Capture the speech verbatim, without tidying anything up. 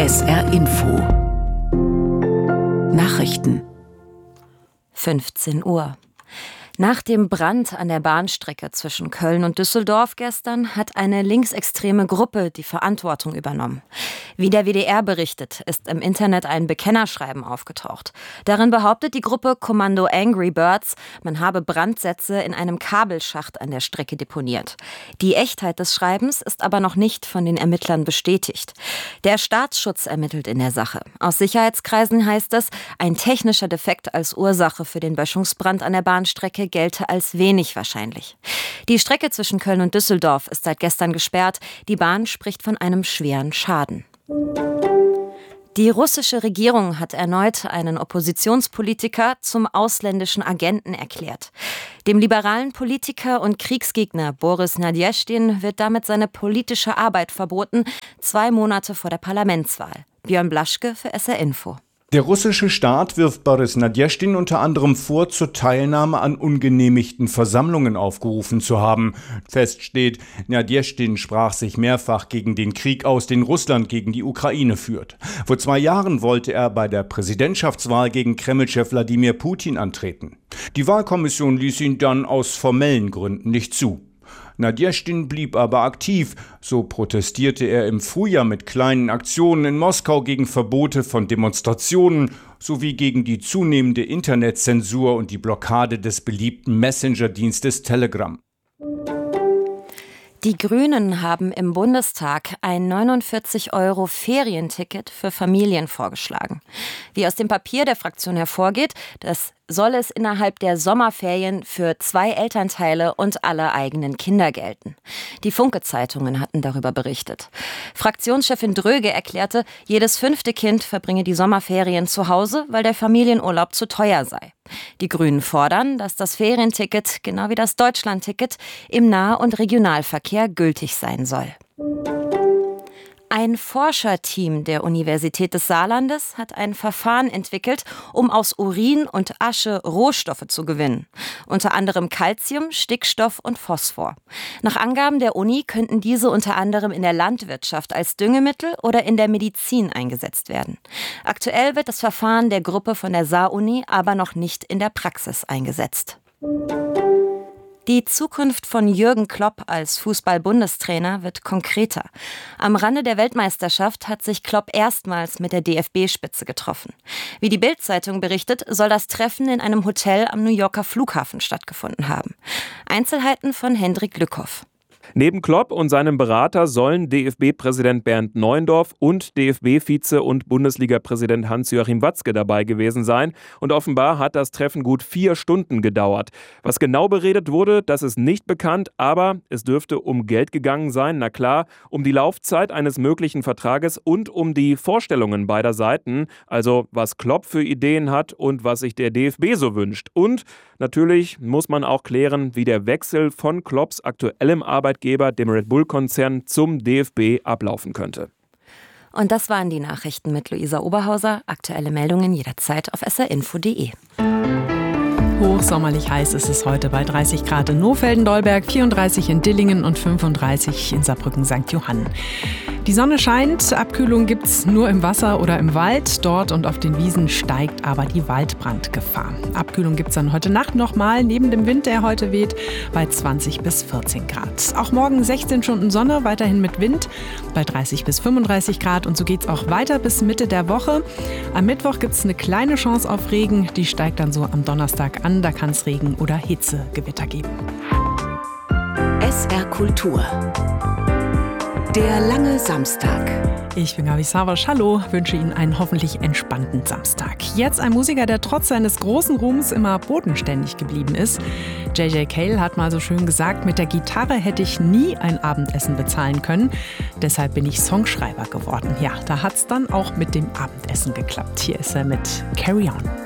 S R Info Nachrichten fünfzehn Uhr. Nach dem Brand an der Bahnstrecke zwischen Köln und Düsseldorf gestern hat eine linksextreme Gruppe die Verantwortung übernommen. Wie der W D R berichtet, ist im Internet ein Bekennerschreiben aufgetaucht. Darin behauptet die Gruppe Kommando Angry Birds, man habe Brandsätze in einem Kabelschacht an der Strecke deponiert. Die Echtheit des Schreibens ist aber noch nicht von den Ermittlern bestätigt. Der Staatsschutz ermittelt in der Sache. Aus Sicherheitskreisen heißt es, ein technischer Defekt als Ursache für den Böschungsbrand an der Bahnstrecke gelte als wenig wahrscheinlich. Die Strecke zwischen Köln und Düsseldorf ist seit gestern gesperrt. Die Bahn spricht von einem schweren Schaden. Die russische Regierung hat erneut einen Oppositionspolitiker zum ausländischen Agenten erklärt. Dem liberalen Politiker und Kriegsgegner Boris Nadjeschtin wird damit seine politische Arbeit verboten, zwei Monate vor der Parlamentswahl. Björn Blaschke für S R Info. Der russische Staat wirft Boris Nadjeschtin unter anderem vor, zur Teilnahme an ungenehmigten Versammlungen aufgerufen zu haben. Fest steht, Nadjeschtin sprach sich mehrfach gegen den Krieg aus, den Russland gegen die Ukraine führt. Vor zwei Jahren wollte er bei der Präsidentschaftswahl gegen Kremlchef Wladimir Putin antreten. Die Wahlkommission ließ ihn dann aus formellen Gründen nicht zu. Nadjeschtin blieb aber aktiv. So protestierte er im Frühjahr mit kleinen Aktionen in Moskau gegen Verbote von Demonstrationen sowie gegen die zunehmende Internetzensur und die Blockade des beliebten Messenger-Dienstes Telegram. Die Grünen haben im Bundestag ein neunundvierzig Euro Ferienticket für Familien vorgeschlagen. Wie aus dem Papier der Fraktion hervorgeht, das soll es innerhalb der Sommerferien für zwei Elternteile und alle eigenen Kinder gelten. Die Funke-Zeitungen hatten darüber berichtet. Fraktionschefin Dröge erklärte, jedes fünfte Kind verbringe die Sommerferien zu Hause, weil der Familienurlaub zu teuer sei. Die Grünen fordern, dass das Ferienticket, genau wie das Deutschlandticket, im Nah- und Regionalverkehr gültig sein soll. Ein Forscherteam der Universität des Saarlandes hat ein Verfahren entwickelt, um aus Urin und Asche Rohstoffe zu gewinnen. Unter anderem Calcium, Stickstoff und Phosphor. Nach Angaben der Uni könnten diese unter anderem in der Landwirtschaft als Düngemittel oder in der Medizin eingesetzt werden. Aktuell wird das Verfahren der Gruppe von der Saar-Uni aber noch nicht in der Praxis eingesetzt. Die Zukunft von Jürgen Klopp als Fußball-Bundestrainer wird konkreter. Am Rande der Weltmeisterschaft hat sich Klopp erstmals mit der D F B-Spitze getroffen. Wie die Bild-Zeitung berichtet, soll das Treffen in einem Hotel am New Yorker Flughafen stattgefunden haben. Einzelheiten von Hendrik Lückhoff. Neben Klopp und seinem Berater sollen D F B-Präsident Bernd Neuendorf und D F B-Vize und Bundesliga-Präsident Hans-Joachim Watzke dabei gewesen sein. Und offenbar hat das Treffen gut vier Stunden gedauert. Was genau beredet wurde, das ist nicht bekannt, aber es dürfte um Geld gegangen sein. Na klar, um die Laufzeit eines möglichen Vertrages und um die Vorstellungen beider Seiten. Also was Klopp für Ideen hat und was sich der D F B so wünscht. Und natürlich muss man auch klären, wie der Wechsel von Klopps aktuellem Arbeitgeber, dem Red Bull-Konzern, zum D F B ablaufen könnte. Und das waren die Nachrichten mit Luisa Oberhauser. Aktuelle Meldungen jederzeit auf s r info punkt d e. Hochsommerlich heiß ist es heute bei dreißig Grad in Nohfelden-Dolberg, vierunddreißig in Dillingen und fünfunddreißig in Saarbrücken-Sankt Johann. Die Sonne scheint, Abkühlung gibt's nur im Wasser oder im Wald. Dort und auf den Wiesen steigt aber die Waldbrandgefahr. Abkühlung gibt's dann heute Nacht nochmal, neben dem Wind, der heute weht, bei zwanzig bis vierzehn Grad. Auch morgen sechzehn Stunden Sonne, weiterhin mit Wind, bei dreißig bis fünfunddreißig Grad. Und so geht's auch weiter bis Mitte der Woche. Am Mittwoch gibt's eine kleine Chance auf Regen, die steigt dann so am Donnerstag an. Da kann es Regen- oder Hitzegewitter geben. S R Kultur. Der lange Samstag. Ich bin Gabi Savasch, hallo, wünsche Ihnen einen hoffentlich entspannten Samstag. Jetzt ein Musiker, der trotz seines großen Ruhms immer bodenständig geblieben ist. J J Cale hat mal so schön gesagt, mit der Gitarre hätte ich nie ein Abendessen bezahlen können. Deshalb bin ich Songschreiber geworden. Ja, da hat's dann auch mit dem Abendessen geklappt. Hier ist er mit Carry On.